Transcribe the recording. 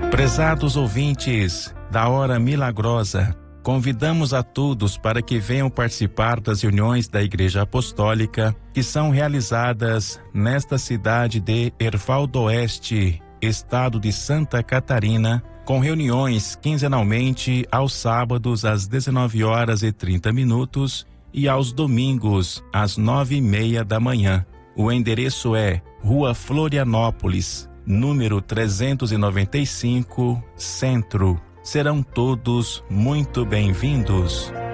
Prezados ouvintes da Hora Milagrosa, convidamos a todos para que venham participar das reuniões da Igreja Apostólica que são realizadas nesta cidade de Erval do Oeste, estado de Santa Catarina, com reuniões quinzenalmente aos sábados às 19h30 e aos domingos às 9h30 da manhã. O endereço é Rua Florianópolis, número 395, Centro. Serão todos muito bem-vindos.